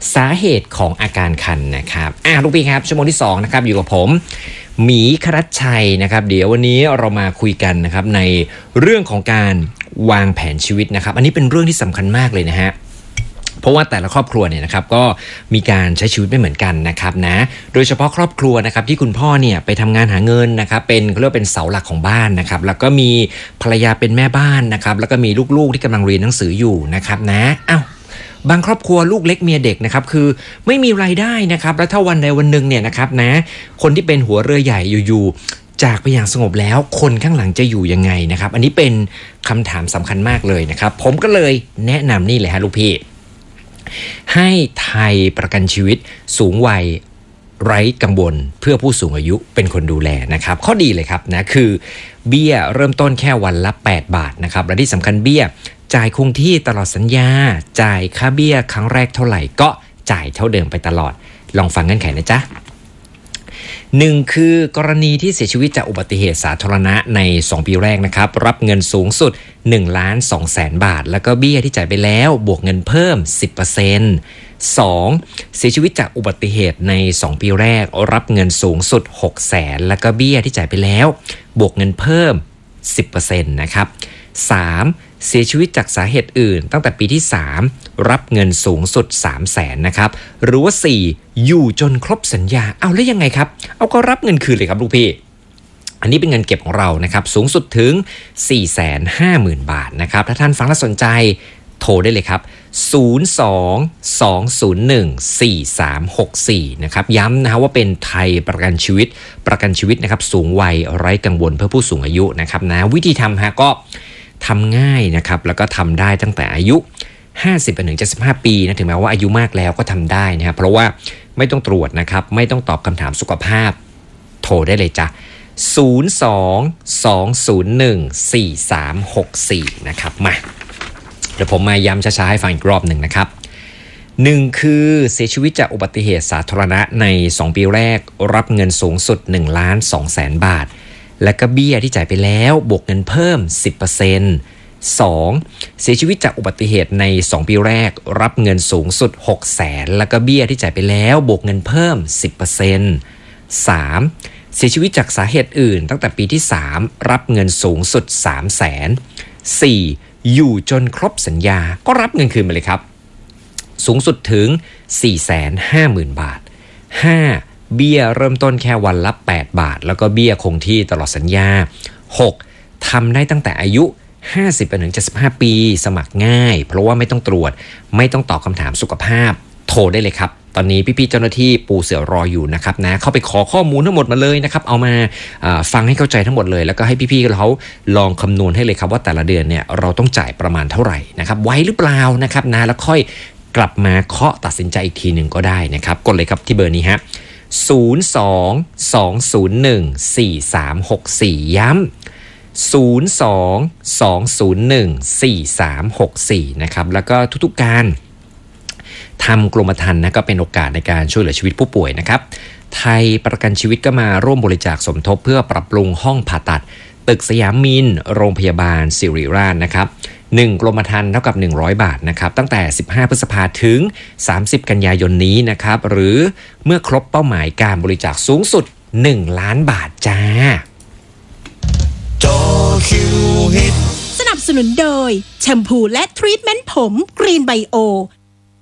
สาเหตุของอาการคันนะครับลูกพี่ครับชั่วโมงที่2นะครับอยู่กับผมหมีครัชชัยนะครับเดี๋ยววันนี้เรามาคุยกันนะครับในเรื่องของการวางแผนชีวิตนะครับอันนี้เป็นเรื่องที่สำคัญมากเลยนะฮะเพราะว่าแต่ละครอบครัวเนี่ยนะครับก็มีการใช้ชีวิตไม่เหมือนกันนะครับนะโดยเฉพาะครอบครัวนะครับที่คุณพ่อเนี่ยไปทำงานหาเงินนะครับเป็นเขาเรียกว่าเป็นเสาหลักของบ้านนะครับแล้วก็มีภรรยาเป็นแม่บ้านนะครับแล้วก็มีลูกๆที่กำลังเรียนหนังสืออยู่นะครับนะบางครอบครัวลูกเล็กเมียเด็กนะครับคือไม่มีรายได้นะครับแล้วถ้าวันใดวันหนึ่งเนี่ยนะครับนะคนที่เป็นหัวเรือใหญ่อยู่ๆจากไปอย่างสงบแล้วคนข้างหลังจะอยู่ยังไงนะครับอันนี้เป็นคำถามสำคัญมากเลยนะครับผมก็เลยแนะนำนี่เลยฮะลูกพี่ให้ไทยประกันชีวิตสูงวัยไร้กังวลเพื่อผู้สูงอายุเป็นคนดูแลนะครับข้อดีเลยครับนะคือเบี้ยเริ่มต้นแค่วันละ8 บาทนะครับและที่สำคัญเบี้ยจ่ายคงที่ตลอดสัญญาจ่ายค่าเบี้ยครั้งแรกเท่าไหร่ก็จ่ายเท่าเดิมไปตลอดลองฟังเงื่อนไขนะจ๊ะ1คือกรณีที่เสียชีวิตจากอุบัติเหตุสาธารณะใน2ปีแรกนะครับรับเงินสูงสุด 1,200,000 บาทแล้วก็เบี้ยที่จ่ายไปแล้วบวกเงินเพิ่ม 10% 2. เสียชีวิตจากอุบัติเหตุใน2ปีแรกรับเงินสูงสุด 600,000แล้วก็เบี้ยที่จ่ายไปแล้วบวกเงินเพิ่ม 10% นะครับ 3. เสียชีวิตจากสาเหตุอื่นตั้งแต่ปีที่3รับเงินสูงสุด 300,000 นะครับหรือว่า4อยู่จนครบสัญญาแล้วยังไงครับก็รับเงินคืนเลยครับลูกพี่อันนี้เป็นเงินเก็บของเรานะครับสูงสุดถึง 450,000 บาทนะครับถ้าท่านฟังแล้วสนใจโทรได้เลยครับ02-201-4364นะครับย้ำนะว่าเป็นไทยประกันชีวิตนะครับสูงวัยไร้กังวลเพื่อผู้สูงอายุนะครับนะวิธีทำก็ทำง่ายนะครับแล้วก็ทำได้ตั้งแต่อายุ50ไปถึง75ปีนะถึงแม้ว่าอายุมากแล้วก็ทำได้นะครับเพราะว่าไม่ต้องตรวจนะครับไม่ต้องตอบคำถามสุขภาพโทรได้เลยจ้ะ02-201-4364นะครับมาเดี๋ยวผมมาย้ำช้าๆให้ฟังอีกรอบหนึ่งนะครับ1คือเสียชีวิตจากอุบัติเหตุสาธารณะใน2ปีแรกรับเงินสูงสุด 1,200,000 บาทและก็เบี้ยที่จ่ายไปแล้วบวกเงินเพิ่ม 10% 2. เสียชีวิตจากอุบัติเหตุใน2ปีแรกรับเงินสูงสุด 600,000แล้วก็เบี้ยที่จ่ายไปแล้วบวกเงินเพิ่ม 10% 3. เสียชีวิตจากสาเหตุอื่นตั้งแต่ปีที่3รับเงินสูงสุด 300,000 4. อยู่จนครบสัญญาก็รับเงินคืนมาเลยครับสูงสุดถึง 450,000 บาท 5. เบี้ยเริ่มต้นแค่วันละ8 บาทแล้วก็เบี้ยคงที่ตลอดสัญญา 6. ทำได้ตั้งแต่อายุ50ไปถึง75ปีสมัครง่ายเพราะว่าไม่ต้องตรวจไม่ต้องตอบคำถามสุขภาพโทรได้เลยครับตอนนี้พี่ๆเจ้าหน้าที่ปูเสือรออยู่นะครับนะเข้าไปขอข้อมูลทั้งหมดมาเลยนะครับเอามาฟังให้เข้าใจทั้งหมดเลยแล้วก็ให้พี่ๆเขาลองคำนวณให้เลยครับว่าแต่ละเดือนเนี่ยเราต้องจ่ายประมาณเท่าไหร่นะครับไว้หรือเปล่านะครับนะแล้วค่อยกลับมาเคาะตัดสินใจอีกทีหนึ่งก็ได้นะครับกดเลยครับที่เบอร์นี้ฮะ02-201-4364ย้ำ02-201-4364นะครับแล้วก็ทุกๆการทำกรมธรรม์นะก็เป็นโอกาสในการช่วยเหลือชีวิตผู้ป่วยนะครับไทยประกันชีวิตก็มาร่วมบริจาคสมทบเพื่อปรับปรุงห้องผ่าตัดตึกสยามมินโรงพยาบาลสิริราชนะครับ1กรมธรรม์เท่ากับ100 บาทนะครับตั้งแต่15พฤษภาคมถึง30กันยายนนี้นะครับหรือเมื่อครบเป้าหมายการบริจาคสูงสุด1 ล้านบาทจ้าสนับสนุนโดยแชมพูและทรีทเมนต์ผมกรีนไบโอ